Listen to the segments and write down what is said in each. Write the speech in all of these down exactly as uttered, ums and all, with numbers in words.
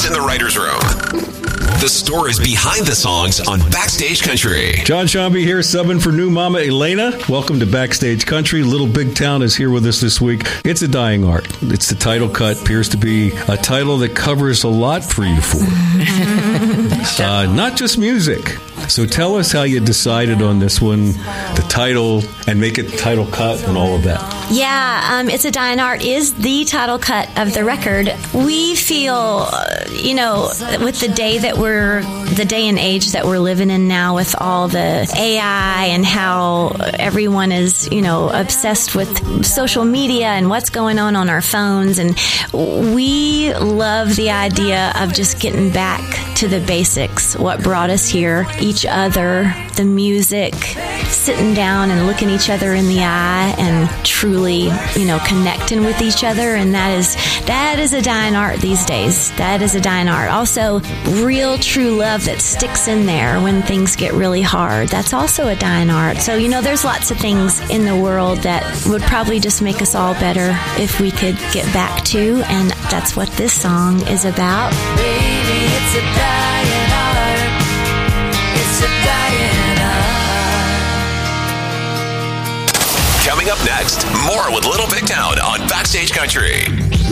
What's in the writer's room? The stories behind the songs on Backstage Country. John Shambi here, subbing for new mama Elena. Welcome to Backstage Country. Little Big Town is here with us this week. It's a dying art. It's the title cut. Appears to be a title that covers a lot for you four. uh, not just music. So tell us how you decided on this one, the title, and make it the title cut and all of that. Yeah, um, It's a Dying Art is the title cut of the record. We feel, uh, you know, with the day that we're, the day and age that we're living in now with all the A I and how everyone is, you know, obsessed with social media and what's going on on our phones. And we love the idea of just getting back to the basics, what brought us here, each other, the music, sitting down and looking each other in the eye and truly, you know, connecting with each other. And that is, that is a dying art these days. That is a dying art. Also, real true love that sticks in there when things get really hard. That's also a dying art. So, you know, there's lots of things in the world that would probably just make us all better if we could get back to. And that's what this song is about. Baby, it's a dying art. It's a dying art. Coming up next, more with Little Big Town on Backstage Country.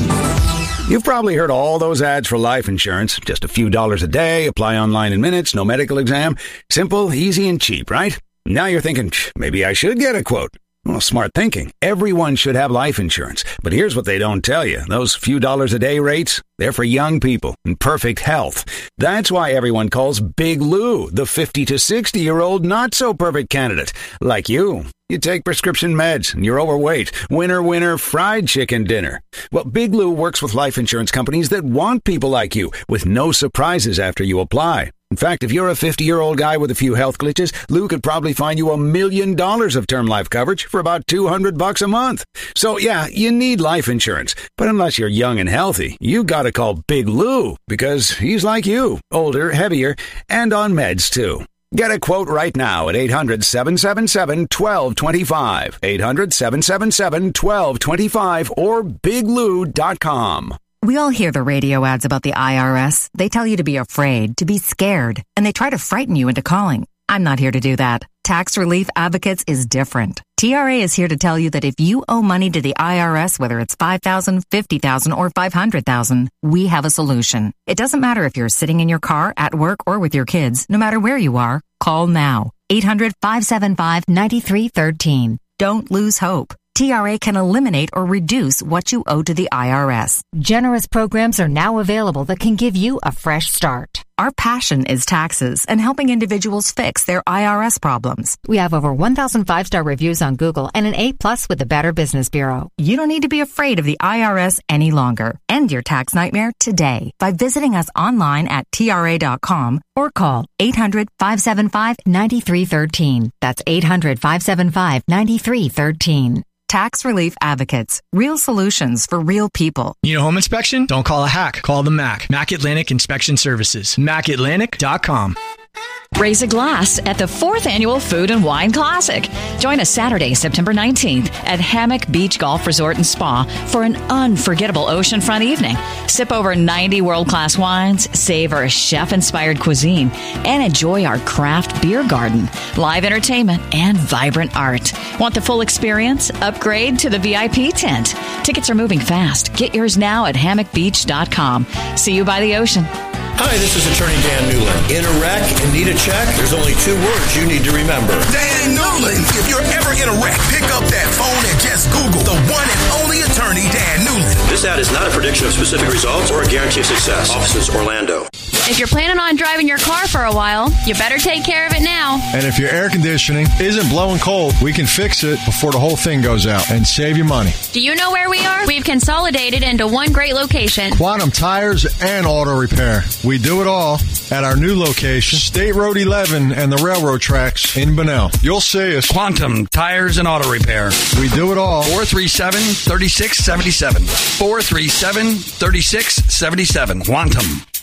You've probably heard all those ads for life insurance. Just a few dollars a day, apply online in minutes, no medical exam. Simple, easy, and cheap, right? Now you're thinking, maybe I should get a quote. Well, smart thinking. Everyone should have life insurance. But here's what they don't tell you. Those few dollars a day rates, they're for young people in perfect health. That's why everyone calls Big Lou the fifty to sixty-year-old not-so-perfect candidate. Like you. You take prescription meds and you're overweight. Winner, winner, fried chicken dinner. Well, Big Lou works with life insurance companies that want people like you with no surprises after you apply. In fact, if you're a fifty-year-old guy with a few health glitches, Lou could probably find you a million dollars of term life coverage for about two hundred bucks a month. So, yeah, you need life insurance. But unless you're young and healthy, you gotta call Big Lou because he's like you, older, heavier, and on meds, too. Get a quote right now at eight hundred, seven seven seven, one two two five, eight hundred, seven seven seven, one two two five, or big lou dot com. We all hear the radio ads about the I R S. They tell you to be afraid, to be scared, and they try to frighten you into calling. I'm not here to do that. Tax Relief Advocates is different. T R A is here to tell you that if you owe money to the I R S, whether it's five thousand dollars, fifty thousand dollars, or five hundred thousand dollars, we have a solution. It doesn't matter if you're sitting in your car, at work, or with your kids. No matter where you are, call now. eight hundred, five seven five, nine three one three. Don't lose hope. T R A can eliminate or reduce what you owe to the I R S. Generous programs are now available that can give you a fresh start. Our passion is taxes and helping individuals fix their I R S problems. We have over one thousand five-star reviews on Google and an A plus with the Better Business Bureau. You don't need to be afraid of the I R S any longer. End your tax nightmare today by visiting us online at T R A dot com or call eight hundred, five seven five, nine three one three. That's eight hundred, five seven five, nine three one three. Tax Relief Advocates. Real solutions for real people. Need a home inspection? Don't call a hack. Call the M A C. M A C Atlantic Inspection Services. mac atlantic dot com. Raise a glass at the fourth Annual Food and Wine Classic. Join us Saturday, September nineteenth at Hammock Beach Golf Resort and Spa for an unforgettable oceanfront evening. Sip over ninety world-class wines, savor chef-inspired cuisine, and enjoy our craft beer garden, live entertainment, and vibrant art. Want the full experience? Upgrade to the V I P tent. Tickets are moving fast. Get yours now at hammock beach dot com. See you by the ocean. Hi, this is Attorney Dan Newland. In a wreck and need a check? There's only two words you need to remember. Dan Newland. If you're ever in a wreck, pick up that phone and just Google the one and only Attorney Dan Newland. This ad is not a prediction of specific results or a guarantee of success. Offices Orlando. If you're planning on driving your car for a while, you better take care of it now. And if your air conditioning isn't blowing cold, we can fix it before the whole thing goes out and save you money. Do you know where we are? We've consolidated into one great location. Quantum Tires and Auto Repair. We do it all at our new location, State Road eleven and the railroad tracks in Bunnell. You'll see us. Quantum Tires and Auto Repair. We do it all. four three seven, three six seven seven. four three seven, three six seven seven. Quantum.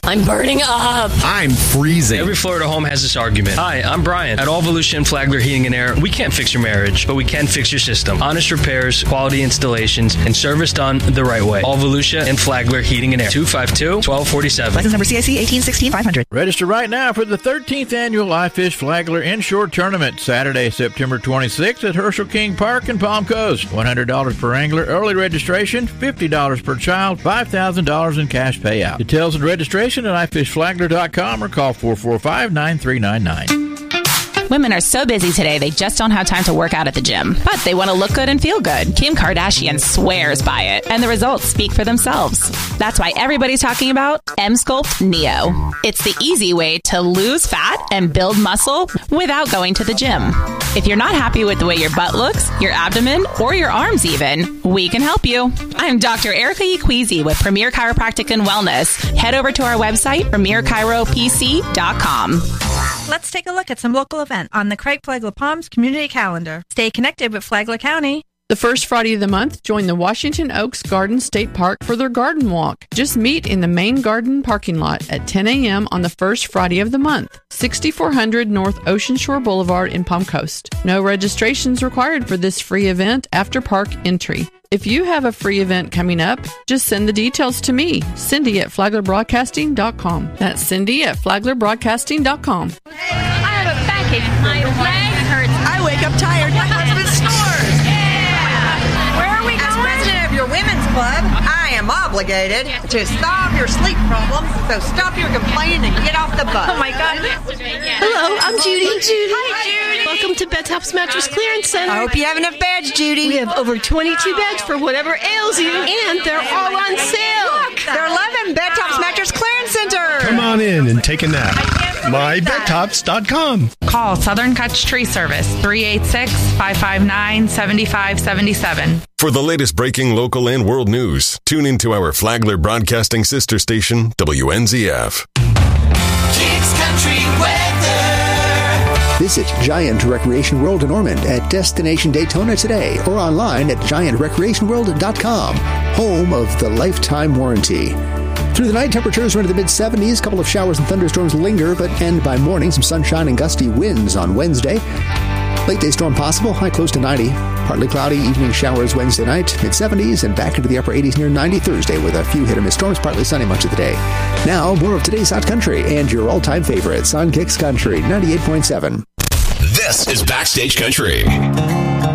I'm burning up. I'm freezing. Every Florida home has this argument. Hi, I'm Brian. At All Volusia and Flagler Heating and Air, we can't fix your marriage, but we can fix your system. Honest repairs, quality installations, and service done the right way. All Volusia and Flagler Heating and Air. two five two, one two four seven. License number C I C eighteen sixteen five hundred. Register right now for the thirteenth annual iFish Flagler Inshore Tournament, Saturday, September twenty-sixth at Herschel King Park in Palm Coast. one hundred dollars per angler, early registration, fifty dollars per child, five thousand dollars in cash payout. Details and registration at i fish flagler dot com or call four four five, nine three nine nine. Women are so busy today, they just don't have time to work out at the gym. But they want to look good and feel good. Kim Kardashian swears by it, and the results speak for themselves. That's why everybody's talking about Emsculpt Neo. It's the easy way to lose fat and build muscle without going to the gym. If you're not happy with the way your butt looks, your abdomen, or your arms even, we can help you. I'm Doctor Erica Equeezy with Premier Chiropractic and Wellness. Head over to our website, premier chiro p c dot com. Let's take a look at some local events on the Craig Flagler Palms community calendar. Stay connected with Flagler County. The first Friday of the month, join the Washington Oaks Garden State Park for their garden walk. Just meet in the main garden parking lot at ten a.m. on the first Friday of the month, sixty-four hundred North Ocean Shore Boulevard in Palm Coast. No registrations required for this free event after park entry. If you have a free event coming up, just send the details to me, Cindy at flagler broadcasting dot com. That's Cindy at flagler broadcasting dot com. I have a backache. My leg hurts. I wake up tired. My husband snores. Yeah. Where are we going? As president of your women's club, I am obligated to solve your sleep problems. So stop your complaining and get off the bus. Oh my God. Hello, I'm Judy. Judy. Hi, Judy. Welcome to Bed Tops Mattress Clearance Center. I hope you have enough beds, Judy. We have over twenty-two beds for whatever ails you, and they're all on sale. Look, they're eleven Bed Tops Mattress Clearance Center. Come on in and take a nap. my bed tops dot com. Call Southern Cuts Tree Service, three eight six, five five nine, seven five seven seven. For the latest breaking local and world news, tune into our Flagler Broadcasting sister station, W N Z F. Kicks Country Weather. Visit Giant Recreation World in Ormond at Destination Daytona today or online at giant recreation world dot com, home of the lifetime warranty. Through the night, temperatures are into the mid-seventies. A couple of showers and thunderstorms linger, but end by morning. Some sunshine and gusty winds on Wednesday. Late day storm possible, high close to ninety. Partly cloudy, evening showers Wednesday night, mid-seventies, and back into the upper eighties near ninety Thursday with a few hit-or-miss storms, partly sunny much of the day. Now, more of today's Hot Country and your all-time favorites on Kicks Country ninety-eight point seven. This is Backstage Country.